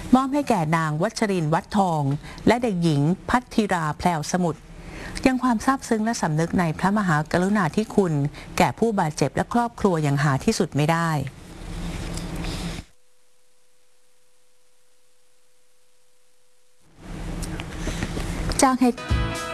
มอบให้แก่นางวัชรินทร์วัดทองและเด็กหญิงพัทธิราแพรวสมุทรยังความซาบซึ้งและสำนึกในพระมหากรุณาธิคุณแก่ผู้บาดเจ็บและครอบครัวอย่างหาที่สุดไม่ได้จากเหตุ